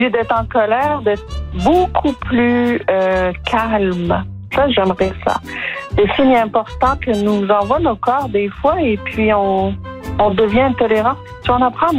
lieu d'être en colère, d'être beaucoup plus calme. Ça, j'aimerais ça. Des signes importants que nous envoient nos corps des fois et puis on devient intolérant. Si on apprend